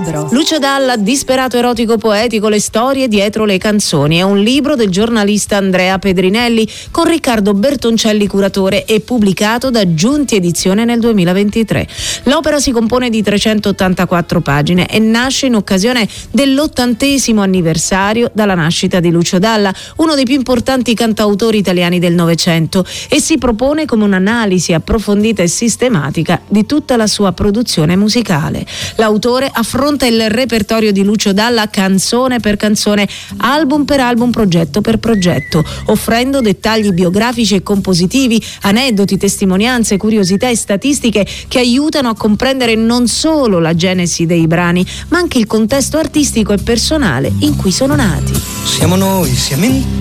libro. Lucio Dalla, disperato erotico poetico, le storie dietro le canzoni. È un libro del giornalista Andrea Pedrinelli con Riccardo Bertoncelli curatore e pubblicato da Giunti Edizione nel 2023. L'opera si compone di 384 pagine e nasce in occasione dell'80° anniversario dalla nascita di Lucio Dalla, uno dei più importanti cantautori italiani del Novecento, e si propone come un'analisi approfondita e sistematica di tutta la sua produzione musicale. L'autore affronta il repertorio di Lucio Dalla canzone per canzone, album per album, progetto per progetto, offrendo dettagli biografici e compositivi, aneddoti, testimonianze, curiosità e statistiche che aiutano a comprendere non solo la genesi dei brani, ma anche il contesto artistico e personale in cui sono nati. Siamo noi, siamo in